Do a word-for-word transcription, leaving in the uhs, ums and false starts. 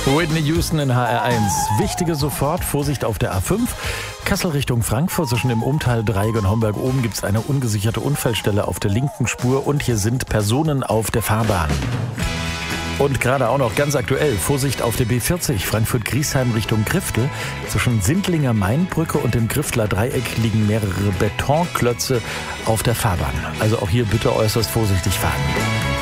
Whitney Houston in H R eins. Wichtige sofort, Vorsicht auf der A fünf. Kassel Richtung Frankfurt, zwischen dem Umtal Dreieck und Homberg oben gibt es eine ungesicherte Unfallstelle auf der linken Spur und hier sind Personen auf der Fahrbahn. Und gerade auch noch ganz aktuell, Vorsicht auf der B vierzig, Frankfurt-Griesheim Richtung Griftel. Zwischen Sindlinger Mainbrücke und dem Griftler Dreieck liegen mehrere Betonklötze auf der Fahrbahn. Also auch hier bitte äußerst vorsichtig fahren.